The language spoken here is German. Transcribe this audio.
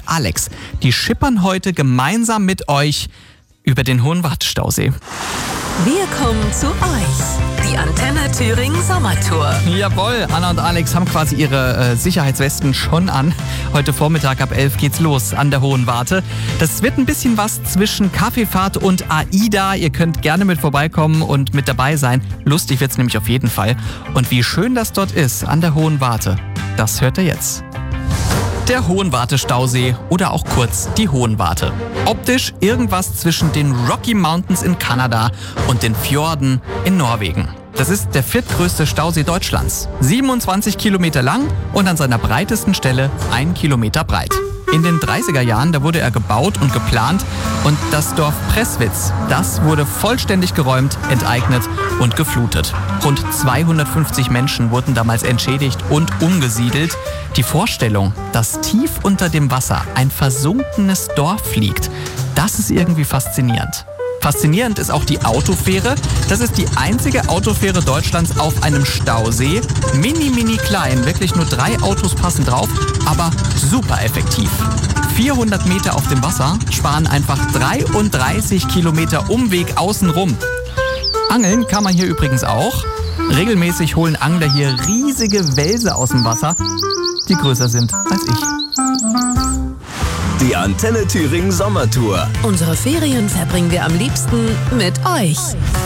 Alex. Die schippern heute gemeinsam mit euch über den Hohenwart-Stausee. Wir kommen zu euch. Die Antenne Thüringen Sommertour. Jawohl, Anna und Alex haben quasi ihre Sicherheitswesten schon an. Heute Vormittag ab 11 geht's los an der Hohen Warte. Das wird ein bisschen was zwischen Kaffeefahrt und AIDA. Ihr könnt gerne mit vorbeikommen und mit dabei sein. Lustig wird's nämlich auf jeden Fall. Und wie schön das dort ist an der Hohen Warte, das hört ihr jetzt. Der Hohenwarte-Stausee oder auch kurz die Hohen Warte. Optisch irgendwas zwischen den Rocky Mountains in Kanada und den Fjorden in Norwegen. Das ist der viertgrößte Stausee Deutschlands. 27 Kilometer lang und an seiner breitesten Stelle 1 Kilometer breit. In den 30er Jahren, da wurde er gebaut und geplant und das Dorf Presswitz, das wurde vollständig geräumt, enteignet und geflutet. Rund 250 Menschen wurden damals entschädigt und umgesiedelt. Die Vorstellung, dass tief unter dem Wasser ein versunkenes Dorf liegt, das ist irgendwie faszinierend. Faszinierend ist auch die Autofähre. Das ist die einzige Autofähre Deutschlands auf einem Stausee. Mini klein, wirklich nur 3 Autos passen drauf, aber super effektiv. 400 Meter auf dem Wasser sparen einfach 33 Kilometer Umweg außenrum. Angeln kann man hier übrigens auch. Regelmäßig holen Angler hier riesige Welse aus dem Wasser, die größer sind als ich. Die Antenne Thüringen Sommertour. Unsere Ferien verbringen wir am liebsten mit euch.